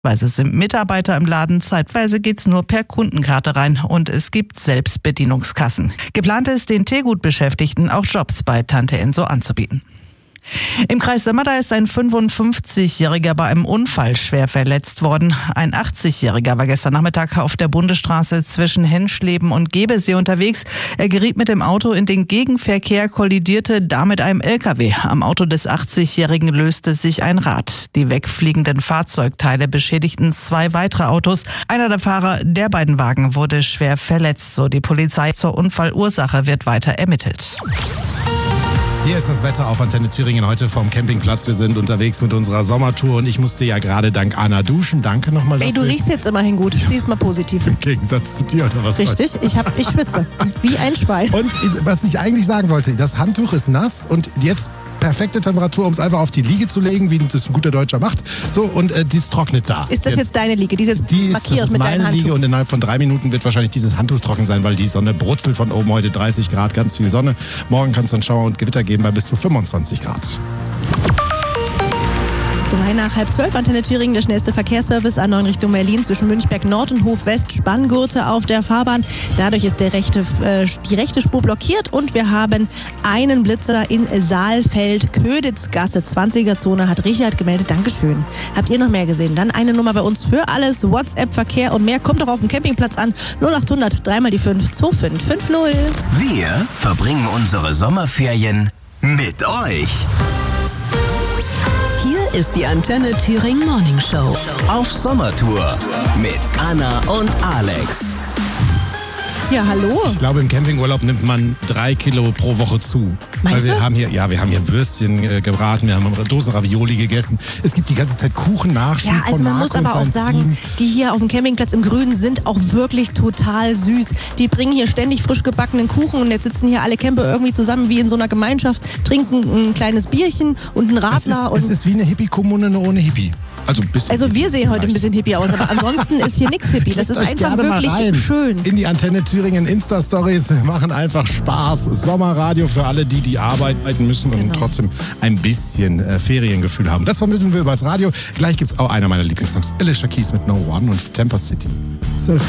Zeitweise sind Mitarbeiter im Laden, zeitweise geht's nur per Kundenkarte rein und es gibt Selbstbedienungskassen. Geplant ist, den Teegut-Beschäftigten auch Jobs bei Tante Enso anzubieten. Im Kreis Sömmerda ist ein 55-Jähriger bei einem Unfall schwer verletzt worden. Ein 80-Jähriger war gestern Nachmittag auf der Bundesstraße zwischen Henschleben und Gebesee unterwegs. Er geriet mit dem Auto in den Gegenverkehr, kollidierte da mit einem LKW. Am Auto des 80-Jährigen löste sich ein Rad. Die wegfliegenden Fahrzeugteile beschädigten 2 weitere Autos. Einer der Fahrer der beiden Wagen wurde schwer verletzt, so die Polizei. Zur Unfallursache wird weiter ermittelt. Hier ist das Wetter auf Antenne Thüringen heute vom Campingplatz. Wir sind unterwegs mit unserer Sommertour und ich musste ja gerade dank Anna duschen. Danke nochmal dafür. Ey, du riechst jetzt immerhin gut. Siehst mal positiv. Im Gegensatz zu dir oder was? Richtig, ich schwitze. Wie ein Schwein. Und was ich eigentlich sagen wollte, das Handtuch ist nass und jetzt perfekte Temperatur, um es einfach auf die Liege zu legen, wie das ein guter Deutscher macht. So, und dies trocknet da. Ist das jetzt deine Liege? Die ist markiert mit deinem Handtuch? Das ist meine Liege und innerhalb von 3 Minuten wird wahrscheinlich dieses Handtuch trocken sein, weil die Sonne brutzelt von oben. Heute 30 Grad, ganz viel Sonne. Morgen kann es dann Schauer und Gewitter geben bei bis zu 25 Grad. 3 nach halb 12, Antenne Thüringen, der schnellste Verkehrsservice A9 Richtung Berlin zwischen Münchberg Nord und Hof West, Spanngurte auf der Fahrbahn. Dadurch ist die rechte Spur blockiert und wir haben einen Blitzer in Saalfeld, Köditzgasse, 20er-Zone, hat Richard gemeldet. Dankeschön. Habt ihr noch mehr gesehen? Dann eine Nummer bei uns für alles, WhatsApp, Verkehr und mehr. Kommt doch auf dem Campingplatz an, 0800 3 mal die 5 2550. Wir verbringen unsere Sommerferien mit euch. Hier ist die Antenne Thüringen Morning Show. Auf Sommertour mit Anna und Alex. Ja, hallo. Ich glaube, im Campingurlaub nimmt man 3 Kilo pro Woche zu. Meinst Weil wir du? haben hier Würstchen gebraten, wir haben eine Dose Ravioli gegessen. Es gibt die ganze Zeit Kuchen Nachschub Ja, also von man Marco muss aber und auch seinem sagen, Team. die hier auf dem Campingplatz im Grünen sind auch wirklich total süß. Die bringen hier ständig frisch gebackenen Kuchen und jetzt sitzen hier alle Camper irgendwie zusammen wie in so einer Gemeinschaft, trinken ein kleines Bierchen und einen Radler. Es ist wie eine Hippie-Kommune nur ohne Hippie. Also, ein bisschen Also wir sehen heute ein bisschen Hippie aus, aber ansonsten ist hier nichts Hippie. Das ist Klickt euch einfach gerne mal wirklich rein schön. In die Antenne Thüringen Insta-Stories. Wir machen einfach Spaß. Sommerradio für alle, die arbeiten müssen und trotzdem ein bisschen Feriengefühl haben. Das vermitteln wir über das Radio. Gleich gibt es auch einer meiner Lieblingssongs. Alicia Keys mit No One und Temper City. Surfer.